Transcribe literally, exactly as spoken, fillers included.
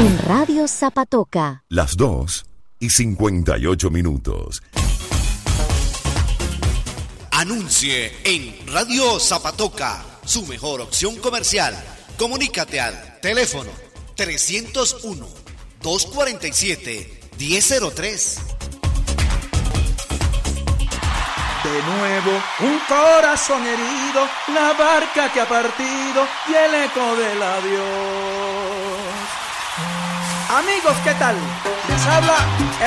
En Radio Zapatoca. Las dos y cincuenta y ocho minutos. Anuncie en Radio Zapatoca, su mejor opción comercial. Comunícate al teléfono trescientos uno, doscientos cuarenta y siete, diez cero tres. De nuevo, un corazón herido, la barca que ha partido y el eco del adiós. Amigos, ¿qué tal? Les habla